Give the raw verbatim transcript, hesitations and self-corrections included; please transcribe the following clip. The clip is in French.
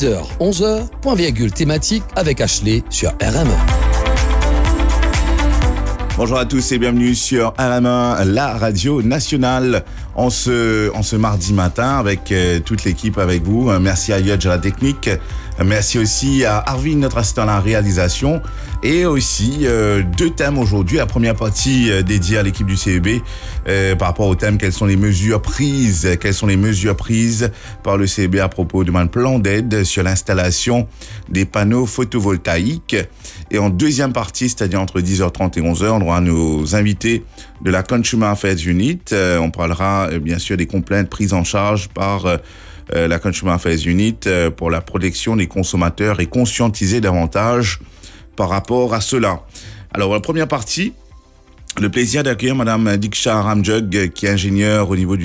dix heures, onze heures, point virgule thématique avec Ashley sur R M un. Bonjour à tous et bienvenue sur R M un, la radio nationale, en ce, en ce mardi matin avec euh, toute l'équipe avec vous. Merci à Yodge à la technique, merci aussi à Arvin, notre assistant à la réalisation, et aussi euh, deux thèmes aujourd'hui. La première partie euh, dédiée à l'équipe du C E B euh, par rapport au thème quelles sont les mesures prises, quelles sont les mesures prises par le C E B à propos d'un plan d'aide sur l'installation des panneaux photovoltaïques. Et en deuxième partie, c'est-à-dire entre dix heures trente et onze heures, on aura nos invités de la Consumer Affairs Unit. Euh, on parlera euh, bien sûr des complaintes prises en charge par euh, euh, la Consumer Affairs Unit euh, pour la protection des consommateurs et conscientiser davantage par rapport à cela. Alors, la première partie, le plaisir d'accueillir Madame Diksha Ramjug, qui est ingénieure au niveau du